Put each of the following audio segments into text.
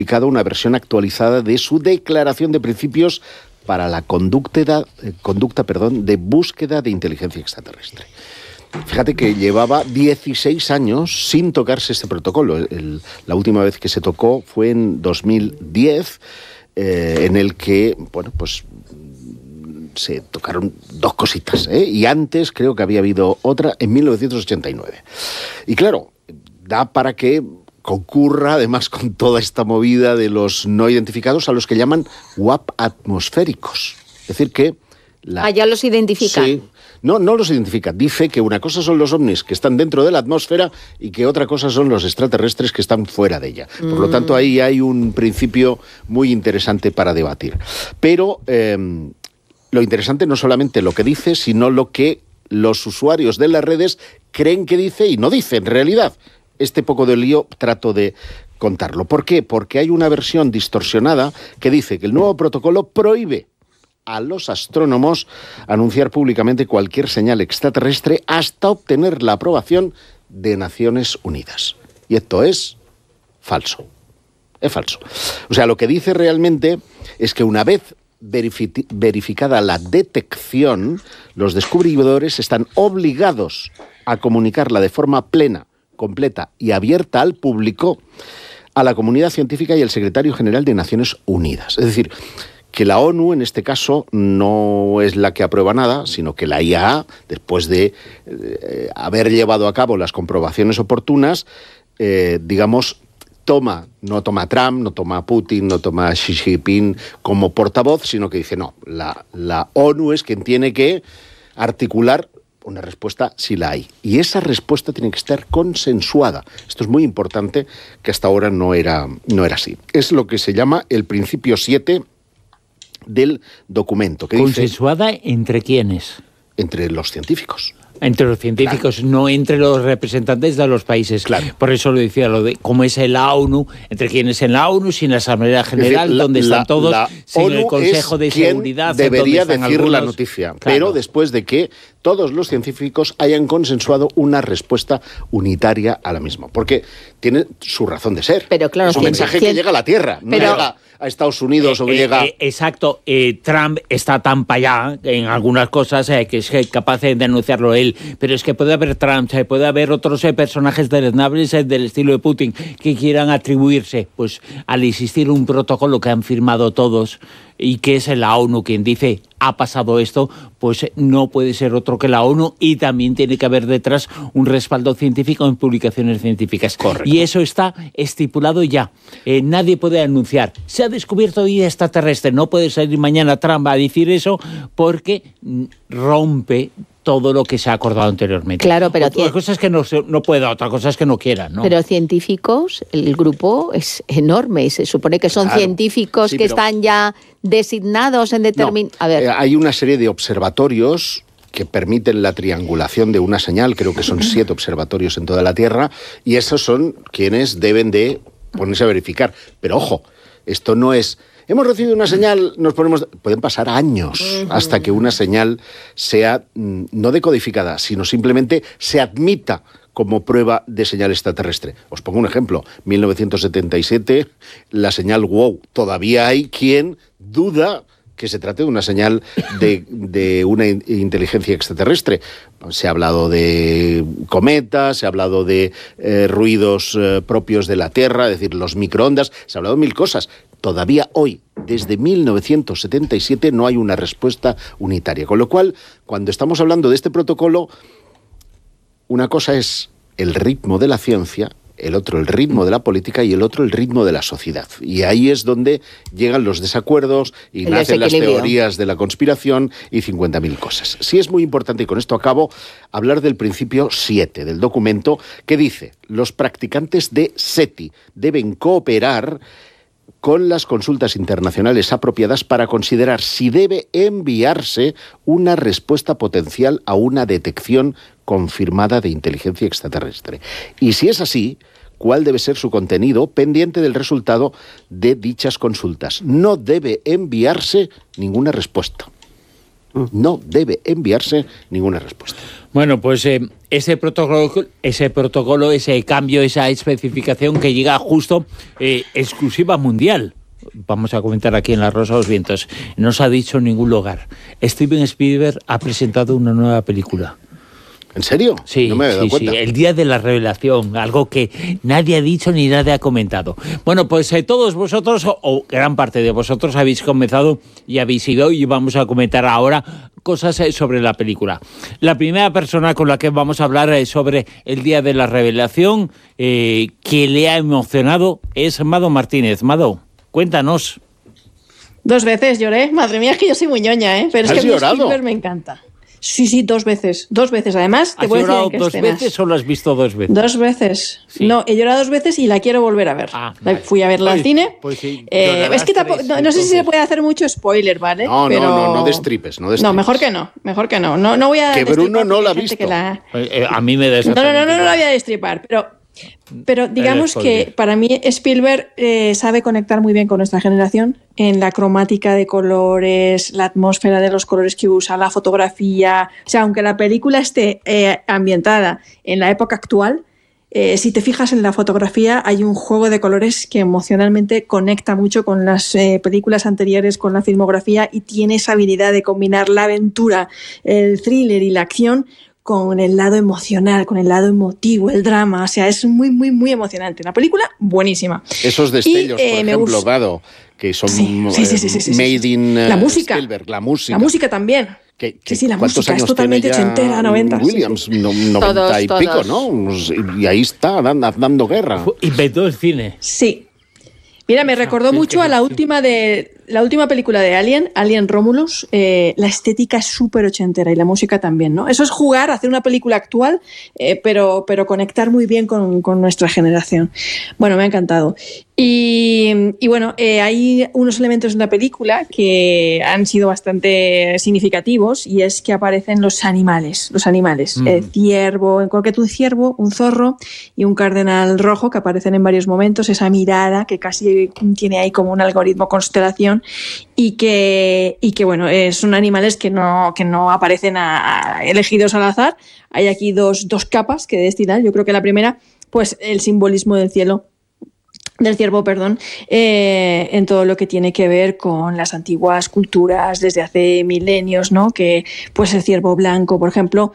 una versión actualizada de su declaración de principios para la conducta de búsqueda de inteligencia extraterrestre. Fíjate que llevaba 16 años sin tocarse este protocolo. La última vez que se tocó fue en 2010, en el que, bueno, pues se tocaron dos cositas, y antes creo que había habido otra en 1989. Y claro, da para que concurra además con toda esta movida de los no identificados, a los que llaman WAP atmosféricos. Es decir que... ya los identifican. Sí. No los identifica. Dice que una cosa son los ovnis que están dentro de la atmósfera y que otra cosa son los extraterrestres que están fuera de ella. Por lo tanto, ahí hay un principio muy interesante para debatir. Pero lo interesante no solamente lo que dice, sino lo que los usuarios de las redes creen que dice y no dice en realidad. Este poco de lío trato de contarlo. ¿Por qué? Porque hay una versión distorsionada que dice que el nuevo protocolo prohíbe a los astrónomos anunciar públicamente cualquier señal extraterrestre hasta obtener la aprobación de Naciones Unidas. Y esto es falso. Es falso. O sea, lo que dice realmente es que una vez verificada la detección, los descubridores están obligados a comunicarla de forma plena, completa y abierta al público, a la comunidad científica y al secretario general de Naciones Unidas. Es decir, que la ONU, en este caso, no es la que aprueba nada, sino que la IAA, después de haber llevado a cabo las comprobaciones oportunas, no toma a Trump, no toma a Putin, no toma a Xi Jinping como portavoz, sino que dice, no, la ONU es quien tiene que articular una respuesta si la hay. Y esa respuesta tiene que estar consensuada. Esto es muy importante, que hasta ahora no era así. Es lo que se llama el principio 7 del documento. Que ¿Consensuada entre quiénes? Entre los científicos. Entre los científicos, claro. No entre los representantes de los países. Claro. Por eso lo decía, lo de cómo es en la ONU, entre quiénes en la ONU, sin la Asamblea General, decir, donde están todos, sin ONU el Consejo de Seguridad. Debería decir algunos, la noticia, claro. Pero después de que todos los científicos hayan consensuado una respuesta unitaria a la misma. Porque tiene su razón de ser. Pero claro, es un mensaje que llega a la Tierra, no llega a Estados Unidos o que llega... Exacto. Trump está tan para allá en algunas cosas que es capaz de denunciarlo él. Pero es que puede haber Trump, puede haber otros personajes deleznables del estilo de Putin que quieran atribuirse, pues, al existir un protocolo que han firmado todos y que es la ONU quien dice ha pasado esto, pues no puede ser otro que la ONU, y también tiene que haber detrás un respaldo científico en publicaciones científicas. Correcto. Y eso está estipulado ya. Nadie puede anunciar, se ha descubierto vida extraterrestre, no puede salir mañana Trump a decir eso porque rompe todo lo que se ha acordado anteriormente. Claro, pero otra cosa es que no pueda, otra cosa es que no quieran, ¿no? Pero científicos, el grupo es enorme, se supone que son científicos que están ya designados en determinado... No, hay una serie de observatorios que permiten la triangulación de una señal, creo que son 7 observatorios en toda la Tierra, y esos son quienes deben de ponerse a verificar. Pero ojo, esto no es... Hemos recibido una señal, pueden pasar años hasta que una señal sea no decodificada, sino simplemente se admita como prueba de señal extraterrestre. Os pongo un ejemplo. 1977, la señal WOW. Todavía hay quien duda que se trate de una señal de una inteligencia extraterrestre. Se ha hablado de cometas, se ha hablado de ruidos propios de la Tierra, es decir, los microondas, se ha hablado de 1000 cosas. Todavía hoy, desde 1977, no hay una respuesta unitaria. Con lo cual, cuando estamos hablando de este protocolo, una cosa es el ritmo de la ciencia, el otro el ritmo de la política y el otro el ritmo de la sociedad. Y ahí es donde llegan los desacuerdos y nacen las teorías de la conspiración y 50.000 cosas. Sí es muy importante, y con esto acabo, hablar del principio 7 del documento, que dice: los practicantes de SETI deben cooperar con las consultas internacionales apropiadas para considerar si debe enviarse una respuesta potencial a una detección confirmada de inteligencia extraterrestre. Y si es así, cuál debe ser su contenido pendiente del resultado de dichas consultas. No debe enviarse ninguna respuesta. No debe enviarse ninguna respuesta. Bueno, pues ese protocolo, ese cambio, esa especificación que llega justo exclusiva mundial. Vamos a comentar aquí en La Rosa de los Vientos. No se ha dicho en ningún lugar. Steven Spielberg ha presentado una nueva película. ¿En serio? Sí, no me había dado cuenta. Sí, el día de la revelación, algo que nadie ha dicho ni nadie ha comentado. Bueno, pues todos vosotros, o gran parte de vosotros, habéis comenzado y habéis ido, y vamos a comentar ahora cosas sobre la película. La primera persona con la que vamos a hablar sobre el día de la revelación, que le ha emocionado, es Mado Martínez. Mado, cuéntanos. 2 veces lloré. Madre mía, es que yo soy muy ñoña, ¿eh? Pero es que a mí Spielberg me encanta. Sí, 2 veces. 2 veces. Además, te voy a decir en qué escenas. ¿Has llorado 2 veces o lo has visto 2 veces? 2 veces. Sí. No, he llorado 2 veces y la quiero volver a ver. Vale. Fui a verla al cine. Pues sí, es que tampoco, no sé si se puede hacer mucho spoiler, ¿vale? No destripes, No, mejor que no. No voy a que Bruno no la ha visto. A mí me da No la voy a destripar, pero digamos que para mí Spielberg sabe conectar muy bien con nuestra generación en la cromática de colores, la atmósfera de los colores que usa, la fotografía. O sea, aunque la película esté ambientada en la época actual, si te fijas en la fotografía hay un juego de colores que emocionalmente conecta mucho con las películas anteriores, con la filmografía, y tiene esa habilidad de combinar la aventura, el thriller y la acción con el lado emocional, con el lado emotivo, el drama. O sea, es muy, muy, muy emocionante. Una película buenísima. Esos destellos, por ejemplo, Vado, que son made in la música. Spielberg, la música. La música también. Sí, la música es totalmente ochentera, 90. Williams, 90 y pico, ¿no? Y ahí está, dando guerra. Inventó el cine. Sí. Mira, me recordó mucho a la última película de Alien Romulus. La estética es súper ochentera y la música también, ¿no? Eso es jugar, hacer una película actual, pero conectar muy bien con nuestra generación. Bueno, me ha encantado. Y bueno, hay unos elementos en la película que han sido bastante significativos, y es que aparecen los animales. El ciervo, en concreto un ciervo, un zorro y un cardenal rojo, que aparecen en varios momentos. Esa mirada que casi tiene ahí como un algoritmo constelación, y que bueno, son animales que no aparecen elegidos al azar. Hay aquí dos capas que destilan. Yo creo que la primera, pues el simbolismo del ciervo, en todo lo que tiene que ver con las antiguas culturas desde hace milenios, ¿no? Que pues el ciervo blanco, por ejemplo,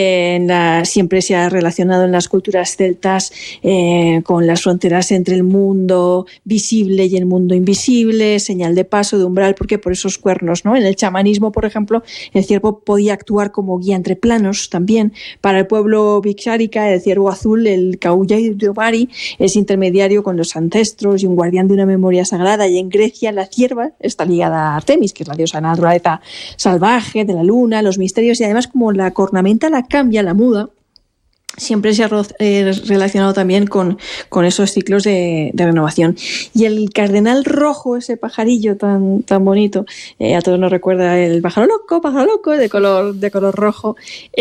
siempre se ha relacionado en las culturas celtas con las fronteras entre el mundo visible y el mundo invisible, señal de paso, de umbral, porque por esos cuernos, ¿no? En el chamanismo, por ejemplo, el ciervo podía actuar como guía entre planos también. Para el pueblo Bixárica, el ciervo azul, el Kauyai-Dobari, es intermediario con los ancestros y un guardián de una memoria sagrada. Y en Grecia la cierva está ligada a Artemis, que es la diosa de la naturaleza salvaje, de la luna, los misterios, y además como la cornamenta la cambia, la muda, siempre se ha relacionado también con esos ciclos de renovación. Y el cardenal rojo, ese pajarillo tan bonito, a todos nos recuerda el pájaro loco de color rojo,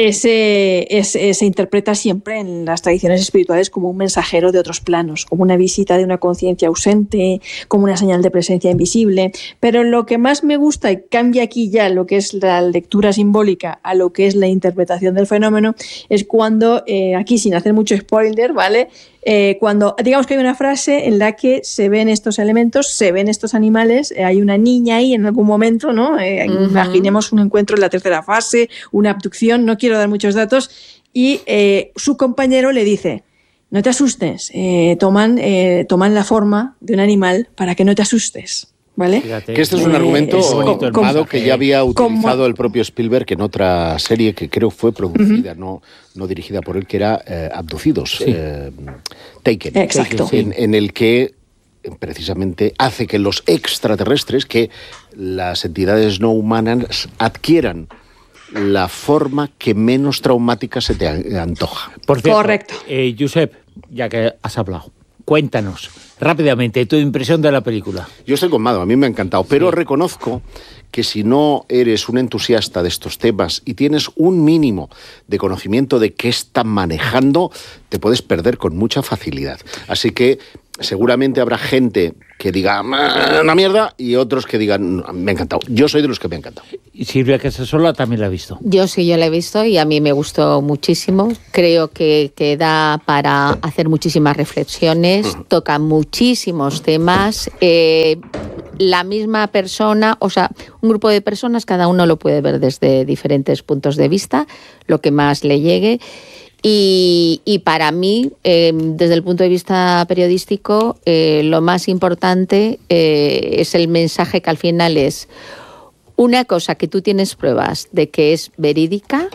se interpreta siempre en las tradiciones espirituales como un mensajero de otros planos, como una visita de una conciencia ausente, como una señal de presencia invisible. Pero lo que más me gusta, y cambia aquí ya lo que es la lectura simbólica a lo que es la interpretación del fenómeno, es cuando aquí, sin hacer mucho spoiler, ¿vale? Cuando digamos que hay una frase en la que se ven estos elementos, se ven estos animales, hay una niña ahí en algún momento, ¿no? Imaginemos un encuentro en la tercera fase, una abducción, no quiero dar muchos datos, y su compañero le dice: no te asustes, toman la forma de un animal para que no te asustes. ¿Vale? Fíjate, que este es un argumento que ya había utilizado el propio Spielberg en otra serie que creo fue producida, no dirigida por él, que era Abducidos, Taken. Exacto. En el que precisamente hace que los extraterrestres, que las entidades no humanas, adquieran la forma que menos traumática se te antoja. Por cierto, correcto. Josep, ya que has hablado, cuéntanos rápidamente tu impresión de la película. Yo estoy con Mado, a mí me ha encantado, pero reconozco que si no eres un entusiasta de estos temas y tienes un mínimo de conocimiento de qué están manejando, te puedes perder con mucha facilidad. Así que seguramente habrá gente que diga una mierda y otros que digan me ha encantado. Yo soy de los que me ha encantado. Y Silvia Casasola también la ha visto. Yo sí, yo la he visto y a mí me gustó muchísimo. Creo que da para hacer muchísimas reflexiones, toca muchísimos temas. La misma persona, o sea, un grupo de personas, cada uno lo puede ver desde diferentes puntos de vista, lo que más le llegue. Y para mí, desde el punto de vista periodístico, lo más importante es el mensaje que al final es una cosa que tú tienes pruebas de que es verídica,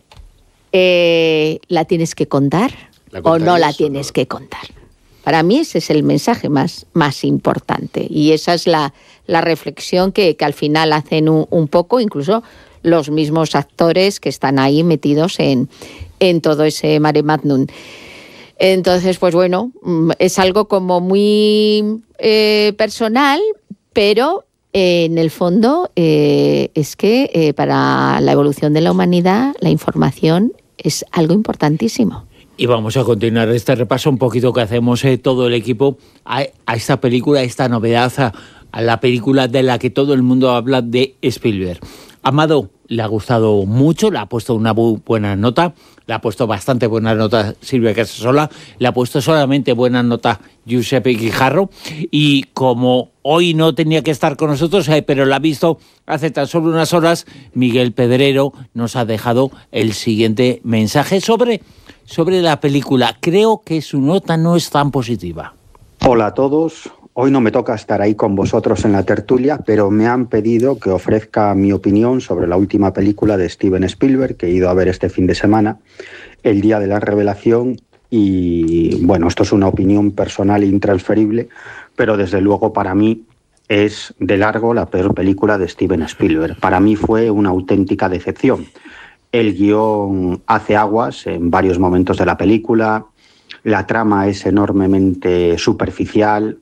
la tienes que contar o no la tienes que contar. Para mí ese es el mensaje más importante y esa es la reflexión que al final hacen un poco, incluso los mismos actores que están ahí metidos en todo ese mare magnum. Entonces, pues bueno, es algo como muy personal, pero en el fondo es que para la evolución de la humanidad la información es algo importantísimo. Y vamos a continuar este repaso un poquito que hacemos todo el equipo a esta película, a esta novedad, a la película de la que todo el mundo habla, de Spielberg. Amado le ha gustado mucho, le ha puesto una buena nota, le ha puesto bastante buena nota Silvia Casasola, le ha puesto solamente buena nota Giuseppe Guijarro, y como hoy no tenía que estar con nosotros, pero la ha visto hace tan solo unas horas, Miguel Pedrero nos ha dejado el siguiente mensaje sobre la película. Creo que su nota no es tan positiva. Hola a todos. Hoy no me toca estar ahí con vosotros en la tertulia, pero me han pedido que ofrezca mi opinión sobre la última película de Steven Spielberg, que he ido a ver este fin de semana, El día de la revelación. Y bueno, esto es una opinión personal e intransferible, pero desde luego para mí es de largo la peor película de Steven Spielberg. Para mí fue una auténtica decepción. El guión hace aguas en varios momentos de la película, la trama es enormemente superficial.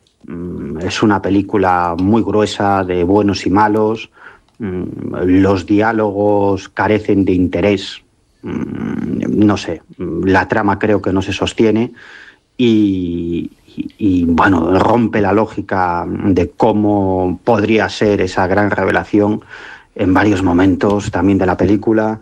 Es una película muy gruesa de buenos y malos, los diálogos carecen de interés, no sé, la trama creo que no se sostiene y bueno, rompe la lógica de cómo podría ser esa gran revelación en varios momentos también de la película.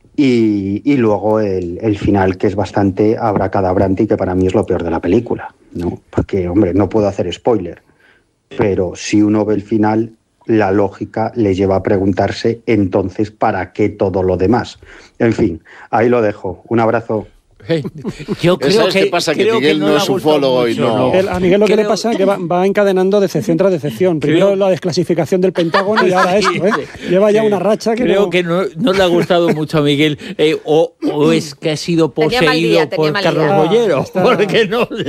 Y luego el final, que es bastante abracadabrante y que para mí es lo peor de la película, ¿no? Porque, hombre, no puedo hacer spoiler, pero si uno ve el final, la lógica le lleva a preguntarse entonces ¿para qué todo lo demás? En fin, ahí lo dejo. Un abrazo. Yo creo que pasa, que Miguel no es ufólogo y no. A Miguel lo que le pasa es que va encadenando decepción tras decepción. Primero la desclasificación del Pentágono y ahora esto, ¿eh? Lleva ya una racha que creo que no le ha gustado mucho a Miguel, o es que ha sido poseído por Carlos Bollero, porque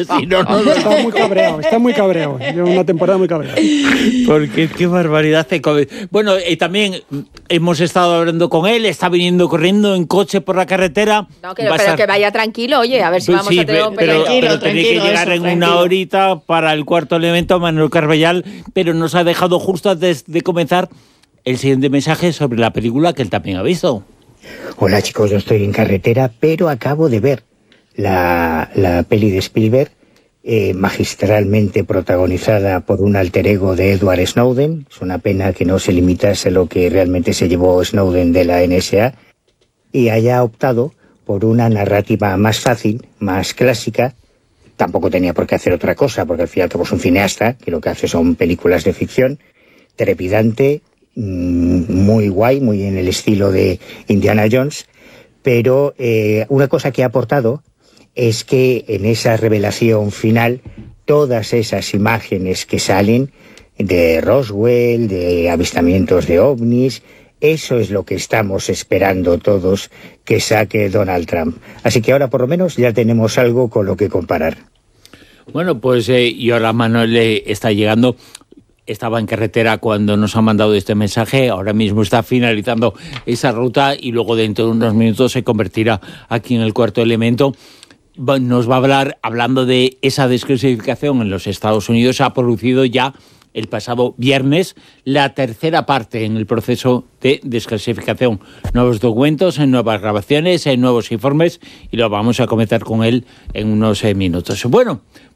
está muy cabreado. Lleva una temporada muy cabreado. Porque qué barbaridad. Bueno, también hemos estado hablando con él, está viniendo corriendo en coche por la carretera. No, pero que vaya tranquilo, oye, a ver si vamos a tener un pero tenía que llegar en una horita para el cuarto elemento, Manuel Carballal, pero nos ha dejado justo antes de comenzar el siguiente mensaje sobre la película que él también ha visto. Hola chicos, yo estoy en carretera, pero acabo de ver la peli de Spielberg, magistralmente protagonizada por un alter ego de Edward Snowden. Es una pena que no se limitase a lo que realmente se llevó Snowden de la NSA y haya optado por una narrativa más fácil, más clásica. Tampoco tenía por qué hacer otra cosa, porque al fin y al cabo es un cineasta, que lo que hace son películas de ficción, trepidante, muy guay, muy en el estilo de Indiana Jones, pero una cosa que ha aportado es que en esa revelación final, todas esas imágenes que salen de Roswell, de avistamientos de ovnis, eso es lo que estamos esperando todos que saque Donald Trump. Así que ahora por lo menos ya tenemos algo con lo que comparar. Bueno, pues y ahora Manuel está llegando. Estaba en carretera cuando nos ha mandado este mensaje, ahora mismo está finalizando esa ruta y luego dentro de unos minutos se convertirá aquí en el cuarto elemento. Nos va a hablar, hablando de esa desclasificación en los Estados Unidos, se ha producido ya el pasado viernes la tercera parte en el proceso de desclasificación. Nuevos documentos, nuevas grabaciones, nuevos informes, y lo vamos a comentar con él en unos minutos. Bueno,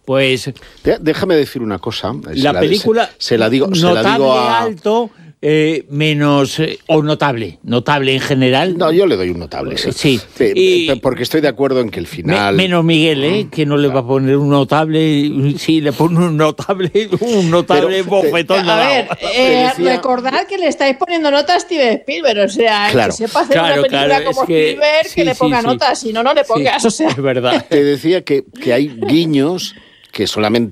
Pues Déjame decir una cosa. la película se la digo a alto, menos o notable en general. No, yo le doy un notable, sí. Porque estoy de acuerdo en que el final... Menos Miguel, que no le va a poner un notable, sí, le pone un notable bofetón. A ver, recordad que le estáis poniendo notas a Steven Spielberg, o sea, que sepa hacer una película como Spielberg, que le ponga notas, si no, no le pongas, o sea. Es verdad. Te decía que hay guiños que solamente